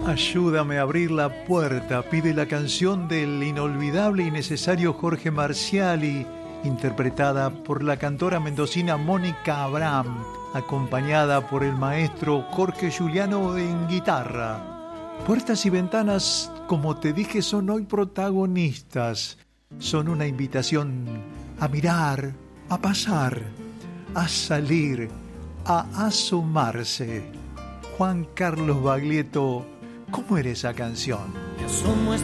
Ayúdame a abrir la puerta, pide la canción del inolvidable y necesario Jorge Marciali, interpretada por la cantora mendocina Mónica Abraham, acompañada por el maestro Jorge Giuliano en guitarra. Puertas y ventanas, como te dije, son hoy protagonistas. Son una invitación a mirar, a pasar, a salir, a asomarse. Juan Carlos Baglietto, ¿cómo era esa canción?